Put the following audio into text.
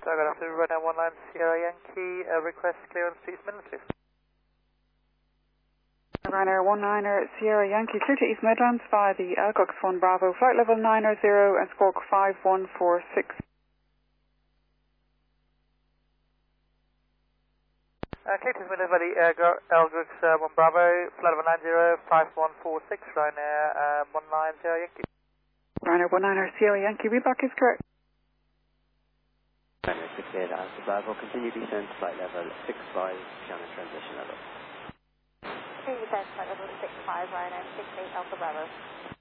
good afternoon, Runway 19 Sierra Yankee, request clearance to East Midlands, please. Ryanair 19 Sierra Yankee, clear to East Midlands via the Alcox 1 Bravo, flight level 900 and squawk 5146. Clear to East Midlands by the Alcox 1 Bravo, flight level 90, 5146, Ryanair 19 Sierra Yankee. Ryanair 19 Sierra Yankee, readback is correct. Ryanair 68 Alpha Bravo, continue descent flight level 65, Shannon transition level. Continue descent flight level 65, Ryanair 68 Alpha Bravo.